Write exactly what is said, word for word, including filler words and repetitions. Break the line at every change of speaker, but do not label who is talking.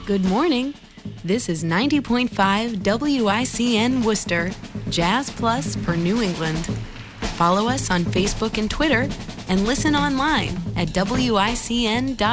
Good morning. This is ninety point five W I C N Worcester, Jazz Plus for New England. Follow us on Facebook and Twitter and listen online at W I C N dot